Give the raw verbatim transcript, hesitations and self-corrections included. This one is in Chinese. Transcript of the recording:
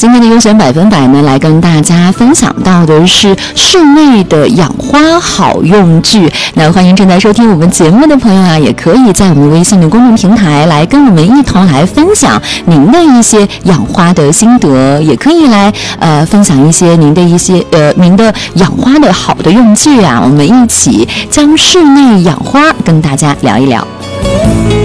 今天的优选百分百呢，来跟大家分享到的是室内的养花好用具。那欢迎正在收听我们节目的朋友啊，也可以在我们微信的公众平台来跟我们一同来分享您的一些养花的心得，也可以来呃分享一些您的一些呃您的养花的好的用具啊，我们一起将室内养花跟大家聊一聊。